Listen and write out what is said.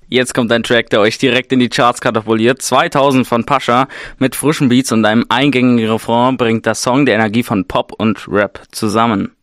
Jetzt kommt ein Track, der euch direkt in die Charts katapultiert. 2000 von Pasha mit frischen Beats und einem eingängigen Refrain bringt der Song die Energie von Pop und Rap zusammen.